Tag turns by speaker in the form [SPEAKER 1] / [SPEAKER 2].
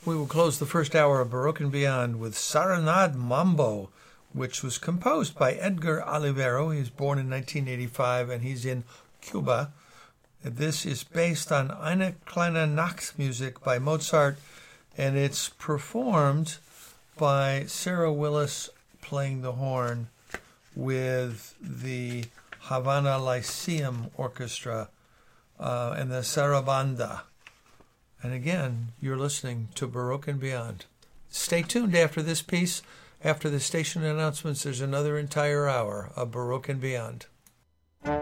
[SPEAKER 1] We will close the first hour of Baroque and Beyond with Serenade Mambo, which was composed by Edgar Olivero. He was born in 1985, and he's in Cuba. This is based on Eine kleine Nachtmusik by Mozart, and it's performed by Sarah Willis playing the horn with the Havana Lyceum Orchestra and the Sarabanda. And again, you're listening to Baroque and Beyond. Stay tuned after this piece. After the station announcements, there's another entire hour of Baroque and Beyond.